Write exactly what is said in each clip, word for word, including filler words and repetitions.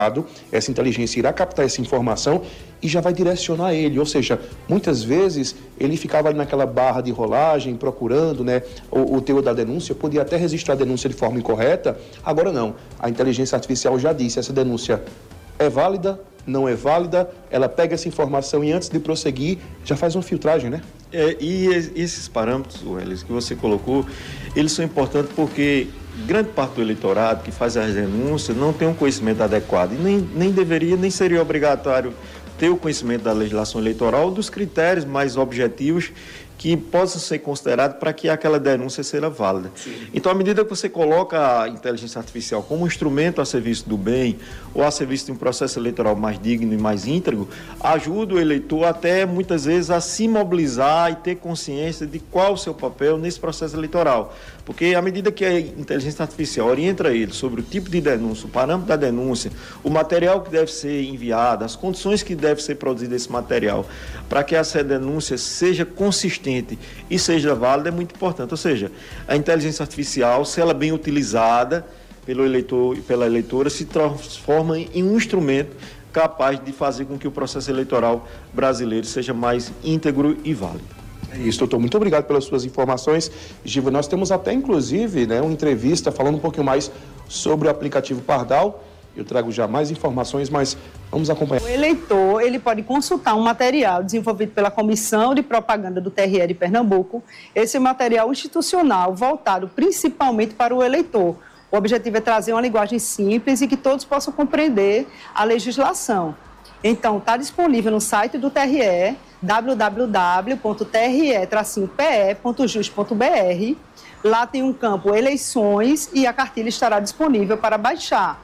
essa inteligência irá captar essa informação e já vai direcionar ele, ou seja, muitas vezes ele ficava ali naquela barra de rolagem, procurando, né, o, o teor da denúncia, podia até registrar a denúncia de forma incorreta, agora não, a inteligência artificial já disse, essa denúncia é válida, não é válida, ela pega essa informação e antes de prosseguir, já faz uma filtragem, né? É, e esses parâmetros, Welles, que você colocou, eles são importantes porque grande parte do eleitorado que faz as denúncias não tem um conhecimento adequado e nem, nem deveria, nem seria obrigatório ter o conhecimento da legislação eleitoral, dos critérios mais objetivos que possam ser considerados para que aquela denúncia seja válida. Sim. Então, à medida que você coloca a inteligência artificial como um instrumento a serviço do bem ou a serviço de um processo eleitoral mais digno e mais íntegro, ajuda o eleitor até, muitas vezes, a se mobilizar e ter consciência de qual o seu papel nesse processo eleitoral. Porque, à medida que a inteligência artificial orienta ele sobre o tipo de denúncia, o parâmetro da denúncia, o material que deve ser enviado, as condições que deve ser produzido esse material, para que essa denúncia seja consistente e seja válida, é muito importante. Ou seja, a inteligência artificial, se ela bem utilizada pelo eleitor e pela eleitora, se transforma em um instrumento capaz de fazer com que o processo eleitoral brasileiro seja mais íntegro e válido. É isso, doutor. Muito obrigado pelas suas informações. Giva, nós temos até, inclusive, né, uma entrevista falando um pouquinho mais sobre o aplicativo Pardal. Eu trago já mais informações, mas vamos acompanhar. O eleitor, ele pode consultar um material desenvolvido pela Comissão de Propaganda do T R E de Pernambuco. Esse material institucional voltado principalmente para o eleitor. O objetivo é trazer uma linguagem simples e que todos possam compreender a legislação. Então, está disponível no site do T R E, w w w ponto t r e tracinho p e ponto jus ponto b r. Lá tem um campo eleições e a cartilha estará disponível para baixar.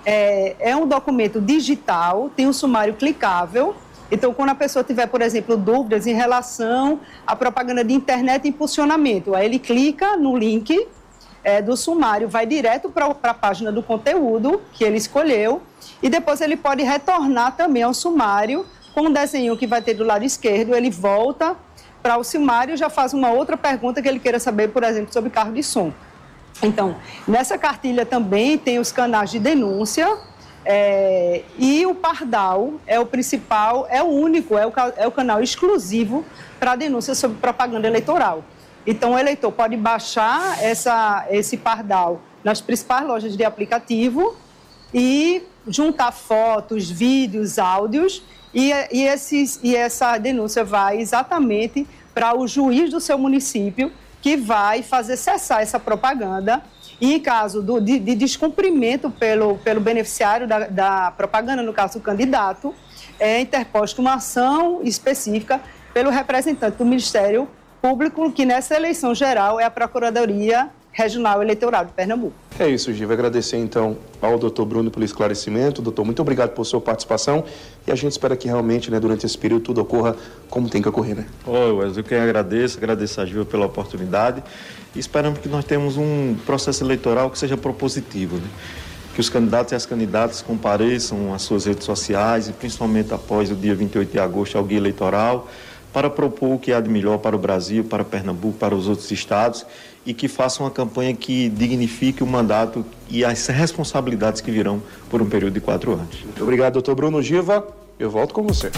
É, é um documento digital, tem um sumário clicável. Então, quando a pessoa tiver, por exemplo, dúvidas em relação à propaganda de internet e impulsionamento, aí ele clica no link é, do sumário, vai direto para a página do conteúdo que ele escolheu e depois ele pode retornar também ao sumário com um desenho que vai ter do lado esquerdo, ele volta para o sumário e já faz uma outra pergunta que ele queira saber, por exemplo, sobre carro de som. Então, nessa cartilha também tem os canais de denúncia é, e o Pardal é o principal, é o único, é o, é o canal exclusivo para denúncia sobre propaganda eleitoral. Então, o eleitor pode baixar essa, esse Pardal nas principais lojas de aplicativo e juntar fotos, vídeos, áudios e, e, esses, e essa denúncia vai exatamente para o juiz do seu município, que vai fazer cessar essa propaganda e em caso do, de, de descumprimento pelo, pelo beneficiário da, da propaganda, no caso do candidato, é interposta uma ação específica pelo representante do Ministério Público, que nessa eleição geral é a Procuradoria Regional Eleitoral de Pernambuco. É isso, Giva. Agradecer então ao doutor Bruno pelo esclarecimento. Doutor, muito obrigado por sua participação e a gente espera que realmente, né, durante esse período tudo ocorra como tem que ocorrer, né? Oi, Wesley, eu que agradeço, agradeço a Giva pela oportunidade e esperamos que nós tenhamos um processo eleitoral que seja propositivo, né? Que os candidatos e as candidatas compareçam às suas redes sociais e principalmente após o dia vinte e oito de agosto ao guia eleitoral para propor o que há de melhor para o Brasil, para Pernambuco, para os outros estados e que façam uma campanha que dignifique o mandato e as responsabilidades que virão por um período de quatro anos. Muito obrigado, doutor Bruno. Giva, eu volto com você.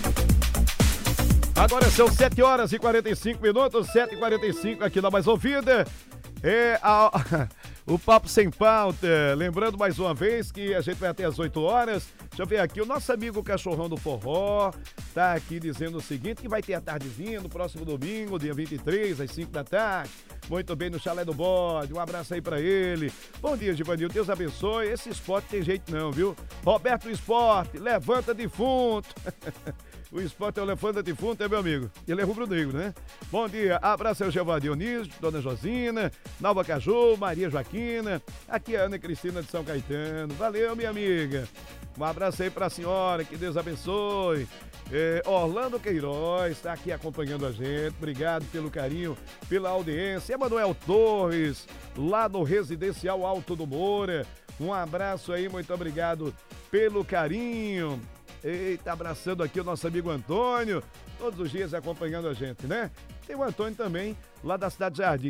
Agora são sete horas e quarenta e cinco minutos, sete e quarenta e cinco aqui na Mais Ouvida. É a... O Papo Sem Pauta, lembrando mais uma vez que a gente vai até às oito horas. Deixa eu ver aqui, o nosso amigo Cachorrão do Forró tá aqui dizendo o seguinte, que vai ter a tardezinha no próximo domingo, dia vinte e três, às cinco da tarde. Muito bem, no Chalé do Bode, um abraço aí pra ele. Bom dia, Givanildo, Deus abençoe. Esse esporte tem jeito não, viu? Roberto Esporte, levanta defunto. O esporte é o levanta defunto, é meu amigo. Ele é rubro-negro, né? Bom dia, abraço ao Jeová Dionísio, Dona Josina, Nalva Caju, Maria Joaquina, aqui é a Ana Cristina de São Caetano. Valeu, minha amiga. Um abraço aí pra senhora, que Deus abençoe. É, Orlando Queiroz está aqui acompanhando a gente. Obrigado pelo carinho, pela audiência. Emanuel Torres, lá no Residencial Alto do Moura. Um abraço aí, muito obrigado pelo carinho. Eita, abraçando aqui o nosso amigo Antônio, todos os dias acompanhando a gente, né? Tem o Antônio também, lá da Cidade Jardim.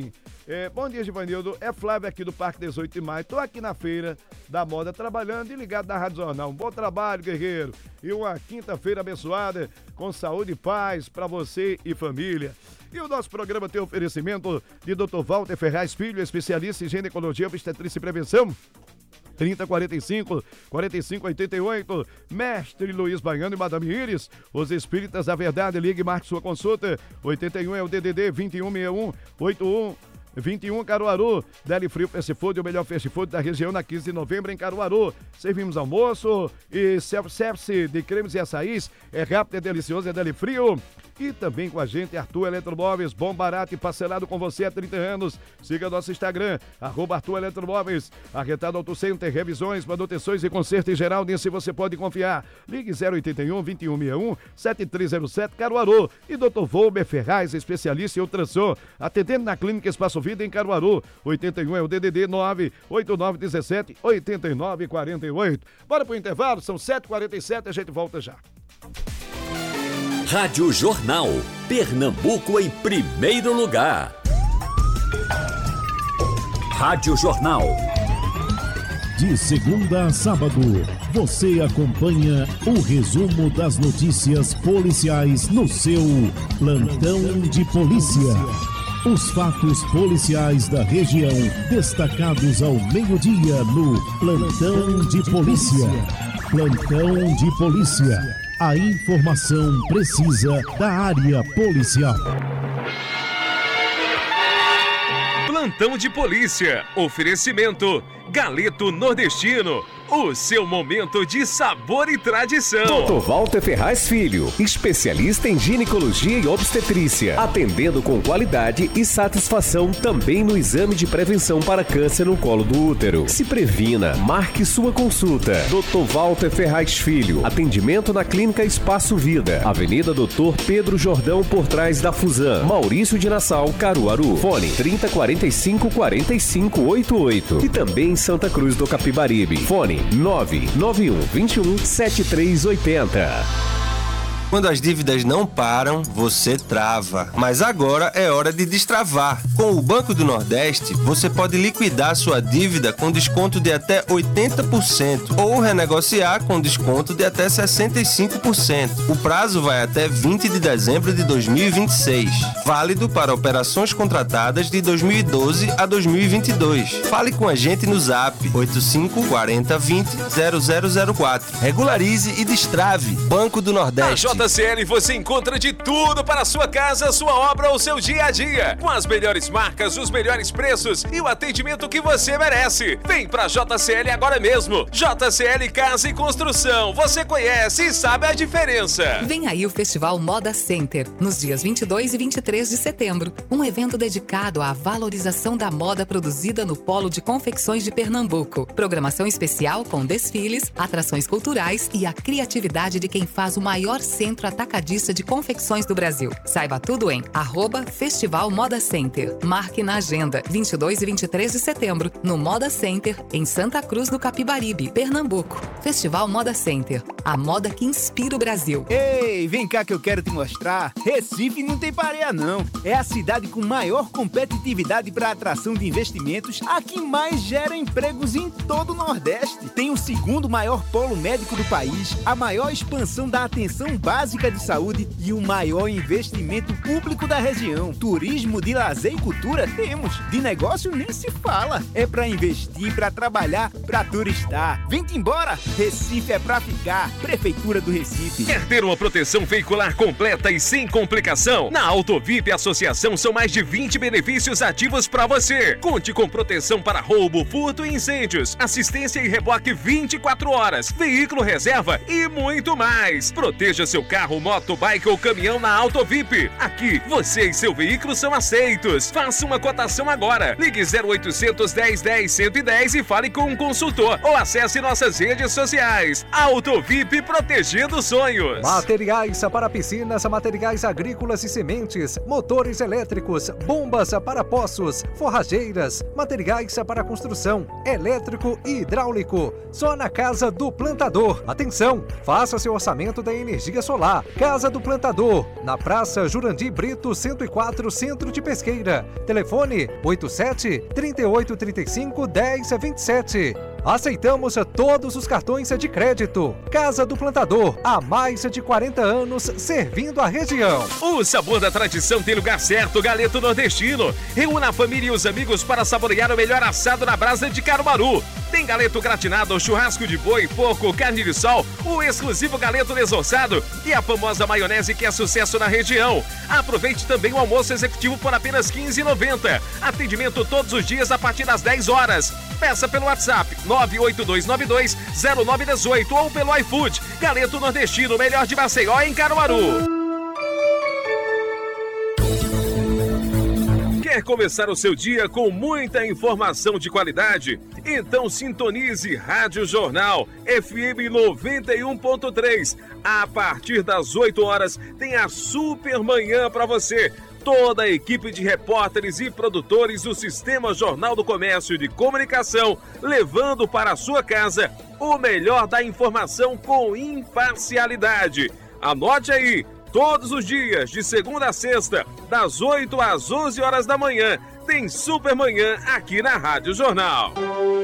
É, bom dia, Givanildo. É Flávio aqui do Parque dezoito de maio. Tô aqui na feira da moda trabalhando e ligado na Rádio Jornal. Um bom trabalho, guerreiro. E uma quinta-feira abençoada com saúde e paz para você e família. E o nosso programa tem oferecimento de doutor Walter Ferraz Filho, especialista em ginecologia, obstetrícia e prevenção. trinta, quarenta e cinco, quarenta e cinco, oitenta e oito, Mestre Luiz Baiano e Madame Iris, os Espíritas da Verdade, ligue e marque sua consulta, oitenta e um é o D D D, vinte e um, sessenta e um, oitenta e um, vinte e um, Caruaru, Deli Frio Fast Food, o melhor fast food da região, na quinze de novembro em Caruaru. Servimos almoço e self-service de cremes e açaís, é rápido, é delicioso, é Deli Frio. E também com a gente, Arthur Eletromóveis, bom, barato e parcelado com você há trinta anos. Siga nosso Instagram, arroba Arthur Eletromóveis. Arretado Auto Center, revisões, manutenções e conserto em geral, nisso você pode confiar. Ligue zero oitenta e um, vinte e um, sessenta e um, setenta e três zero sete, Caruaru. E doutor Volber Ferraz, especialista em ultrassom, atendendo na Clínica Espaço Vida em Caruaru. oitenta e um é o D D D nove oito nove um sete, oito nove quatro oito. Bora pro intervalo, são sete e quarenta e sete, a gente volta já. Rádio Jornal, Pernambuco em primeiro lugar. Rádio Jornal. De segunda a sábado, você acompanha o resumo das notícias policiais no seu Plantão de Polícia. Os fatos policiais da região, destacados ao meio-dia no Plantão de Polícia. Plantão de Polícia. A informação precisa da área policial. Plantão de Polícia. Oferecimento Galeto Nordestino. O seu momento de sabor e tradição. doutor Walter Ferraz Filho, especialista em ginecologia e obstetrícia, atendendo com qualidade e satisfação também no exame de prevenção para câncer no colo do útero. Se previna, marque sua consulta. doutor Walter Ferraz Filho, atendimento na Clínica Espaço Vida, Avenida doutor Pedro Jordão, por trás da Fusan, Maurício de Nassau, Caruaru. Fone trinta, quarenta e cinco, quarenta e cinco, oitenta e oito. E também em Santa Cruz do Capibaribe. Fone nove nove um, vinte e um, setenta e três oitenta. Quando as dívidas não param, você trava. Mas agora é hora de destravar. Com o Banco do Nordeste, você pode liquidar sua dívida com desconto de até oitenta por cento ou renegociar com desconto de até sessenta e cinco por cento. O prazo vai até vinte de dezembro de dois mil e vinte e seis. Válido para operações contratadas de dois mil e doze a dois mil e vinte e dois. Fale com a gente no Zap oito cinco, quarenta, vinte, zero zero zero quatro. Regularize e destrave. Banco do Nordeste. Na J C L você encontra de tudo para a sua casa, sua obra ou seu dia a dia. Com as melhores marcas, os melhores preços e o atendimento que você merece. Vem pra J C L agora mesmo. J C L Casa e Construção. Você conhece e sabe a diferença. Vem aí o Festival Moda Center, nos dias vinte e dois e vinte e três de setembro. Um evento dedicado à valorização da moda produzida no Polo de Confecções de Pernambuco. Programação especial com desfiles, atrações culturais e a criatividade de quem faz o maior centro atacadista de confecções do Brasil. Saiba tudo em arroba Festival Moda Center. Marque na agenda vinte e dois e vinte e três de setembro no Moda Center, em Santa Cruz do Capibaribe, Pernambuco. Festival Moda Center. A moda que inspira o Brasil. Ei, vem cá que eu quero te mostrar. Recife não tem pareia não. É a cidade com maior competitividade para atração de investimentos, a que mais gera empregos em todo o Nordeste. Tem o segundo maior polo médico do país, a maior expansão da atenção básica de saúde e o maior investimento público da região. Turismo, de lazer e cultura temos. De negócio nem se fala. É para investir, para trabalhar, para turistar. Vem-te embora. Recife é para ficar. Prefeitura do Recife. Quer ter uma proteção veicular completa e sem complicação? Na Autovip Associação são mais de vinte benefícios ativos para você. Conte com proteção para roubo, furto e incêndios, assistência e reboque vinte e quatro horas, veículo reserva e muito mais. Proteja seu carro, moto, bike ou caminhão na Autovip. Aqui, você e seu veículo são aceitos. Faça uma cotação agora. Ligue zero oitocentos, dez, dez, cento e dez e fale com um consultor ou acesse nossas redes sociais. Autovip, protegendo sonhos. Materiais para piscinas, materiais agrícolas e sementes, motores elétricos, bombas para poços, forrageiras, materiais para construção, elétrico e hidráulico. Só na Casa do Plantador. Atenção, faça seu orçamento da energia solar solar. Casa do Plantador, na Praça Jurandir Brito, cento e quatro, Centro de Pesqueira. Telefone oito sete, três oito três cinco, um zero dois sete. Aceitamos todos os cartões de crédito. Casa do Plantador, há mais de quarenta anos servindo a região. O sabor da tradição tem lugar certo, Galeto Nordestino. Reúna a família e os amigos para saborear o melhor assado na brasa de Caruaru. Tem galeto gratinado, churrasco de boi, porco, carne de sol, o exclusivo galeto desossado e a famosa maionese que é sucesso na região. Aproveite também o almoço executivo por apenas quinze reais e noventa centavos. Atendimento todos os dias a partir das dez horas. Peça pelo WhatsApp nove oito dois nove dois zero nove um oito ou pelo iFood. Galeto Nordestino, melhor de Maceió em Caruaru. Quer começar o seu dia com muita informação de qualidade? Então sintonize Rádio Jornal F M noventa e um ponto três. A partir das oito horas tem a super manhã para você. Toda a equipe de repórteres e produtores do Sistema Jornal do Comércio e de Comunicação, levando para a sua casa o melhor da informação com imparcialidade. Anote aí, todos os dias, de segunda a sexta, das oito às onze horas da manhã, tem Super Manhã aqui na Rádio Jornal.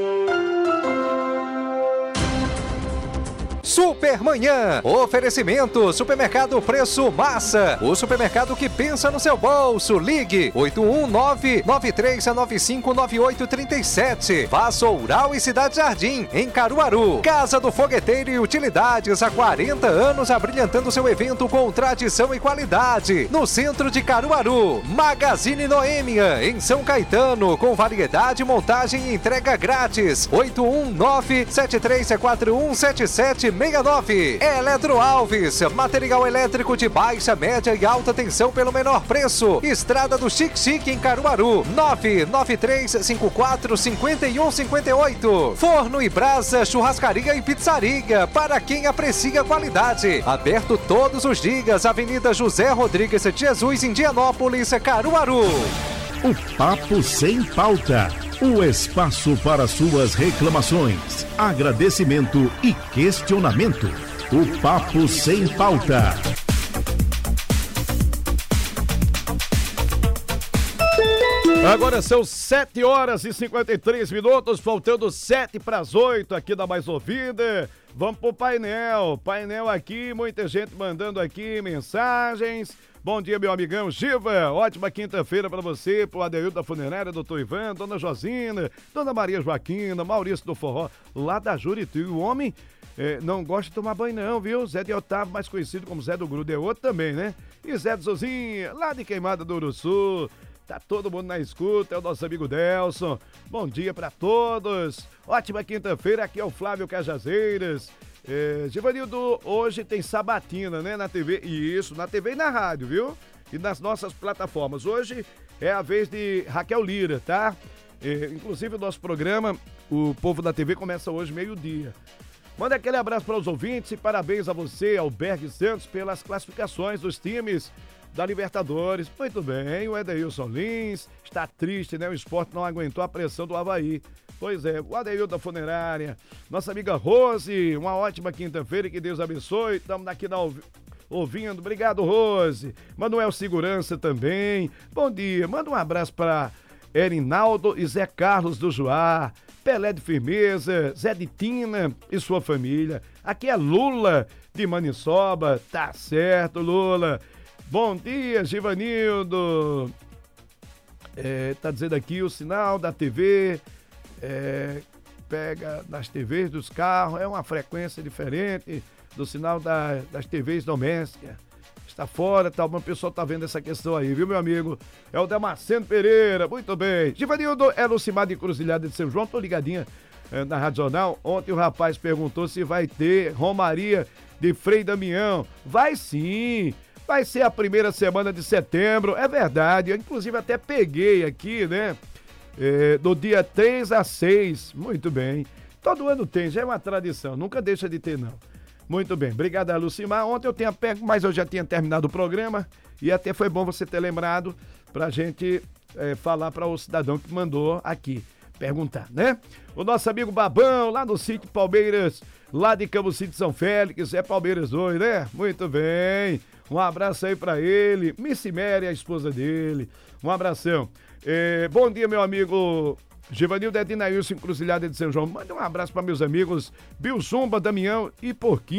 Supermanhã. Oferecimento Supermercado Preço Massa. O supermercado que pensa no seu bolso. Ligue oito um nove, nove três nove cinco, nove oito três sete. Vassoural e Cidade Jardim, em Caruaru. Casa do Fogueteiro e Utilidades, há quarenta anos abrilhantando seu evento com tradição e qualidade. No centro de Caruaru. Magazine Noêmia, em São Caetano, com variedade, montagem e entrega grátis. oito um nove, sete três quatro um, sete sete seis nove. Eletro Alves, material elétrico de baixa, média e alta tensão pelo menor preço. Estrada do Chique Chique, em Caruaru. nove nove três cinco quatro cinco um cinco oito. Forno e Brasa, churrascaria e pizzaria, para quem aprecia qualidade. Aberto todos os dias. Avenida José Rodrigues de Jesus, Indianópolis, Caruaru. O Papo Sem Pauta. O espaço para suas reclamações, agradecimento e questionamento. O Papo Sem Pauta. Agora são sete horas e cinquenta e três minutos, faltando sete para as oito aqui da Mais Ouvida. Vamos pro painel. Painel aqui, muita gente mandando aqui mensagens. Bom dia, meu amigão Giva. Ótima quinta-feira para você, pro Adeildo da Funerária, doutor Ivan, dona Josina, dona Maria Joaquina, Maurício do Forró, lá da Juriti. O homem eh, não gosta de tomar banho não, viu? Zé de Otávio, mais conhecido como Zé do Grudo, é outro também, né? E Zé de Zuzinha, lá de Queimada do Uruçu. Tá todo mundo na escuta, é o nosso amigo Delson. Bom dia para todos. Ótima quinta-feira, aqui é o Flávio Cajazeiras. É, Givanildo, hoje tem sabatina, né, na T V, isso, na T V e na rádio, viu? E nas nossas plataformas. Hoje é a vez de Raquel Lira, tá? É, inclusive o nosso programa, o Povo da T V, começa hoje meio-dia. Manda aquele abraço para os ouvintes e parabéns a você, Albergue Santos, pelas classificações dos times da Libertadores. Muito bem, o Edeilson Lins está triste, né? O Sport não aguentou a pressão do Avaí. Pois é, o Adeildo da Funerária, nossa amiga Rose, uma ótima quinta-feira e que Deus abençoe. Estamos aqui na ouvindo. Obrigado, Rose. Manuel Segurança também. Bom dia. Manda um abraço para Erinaldo e Zé Carlos do Joá, Pelé de Firmeza, Zé de Tina e sua família. Aqui é Lula de Maniçoba. Tá certo, Lula. Bom dia, Givanildo. É, tá dizendo aqui o sinal da T V... É, pega nas T Vs dos carros, é uma frequência diferente do sinal da, das T Vs domésticas. Está fora, tá, o pessoal tá vendo essa questão aí, viu, meu amigo? É o Damasceno Pereira, muito bem. Givanildo, é Lucimar de Cruzilhada de São João, tô ligadinha é, na Rádio Jornal. Ontem o rapaz perguntou se vai ter Romaria de Frei Damião. Vai sim, vai ser a primeira semana de setembro, é verdade. Eu, inclusive, até peguei aqui, né? É, do dia três a seis, muito bem. Todo ano tem, já é uma tradição, nunca deixa de ter não. Muito bem, obrigado a Lucimar. Ontem eu tinha pego, mas eu já tinha terminado o programa e até foi bom você ter lembrado pra gente é, falar para o cidadão que mandou aqui. perguntar, né? O nosso amigo Babão, lá no sítio Palmeiras, lá de Cambuci de São Félix, é Palmeiras dois, né? Muito bem. Um abraço aí pra ele. Missy Mary, a esposa dele. Um abração. É, bom dia, meu amigo Givanildo Edinailson, Encruzilhada de São João. Manda um abraço para meus amigos Bill Zumba, Damião e Porquinho.